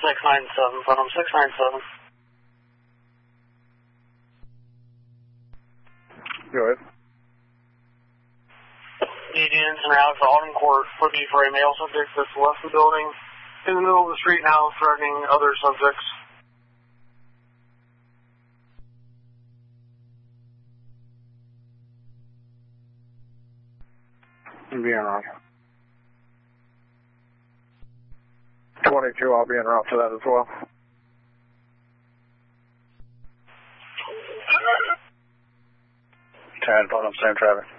697, Phantom 697. Go ahead. Agents and out to Alden Court, looking for a male subject that's left the building, in the middle of the street now, threatening other subjects. Be en route. 22, I'll be en route to that as well. Tad, Phantom, same traffic.